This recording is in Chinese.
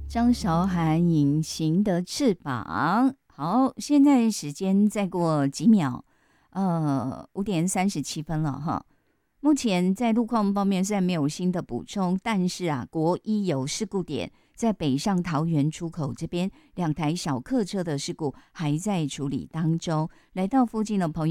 张韶涵隐形的翅膀。好，现在时间再过几秒，5:37了哈。目前在路况方面虽然没有新的补充，但是啊，国一有事故点，在北上桃园出口这边，2台小客车的事故还在处理当中。来到附近的朋友